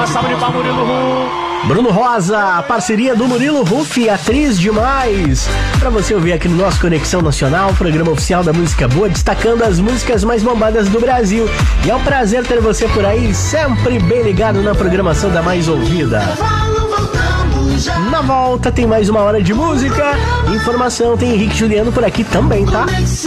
Uma salva de palmas, Murilo Huff. Bruno Rosa, parceria do Murilo Huff, atriz demais. Pra você ouvir aqui no nosso Conexão Nacional, programa oficial da música boa, destacando as músicas mais bombadas do Brasil. E é um prazer ter você por aí, sempre bem ligado na programação da mais ouvida. Na volta tem mais uma hora de música. Informação, tem Henrique Juliano por aqui também, tá?